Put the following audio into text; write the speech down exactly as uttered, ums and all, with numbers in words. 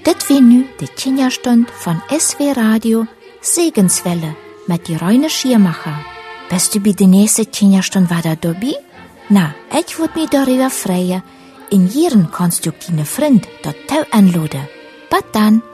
Dit weer nu de tien jaar stund van S W Radio Segenswelle met die Rainer Schiermacher. Bist du bij de nächste tien jaar stund wieder dabei? Na, ich würde mich darüber freuen. In Jieren kannst du deine Freund dort auch anladen. Bis dann!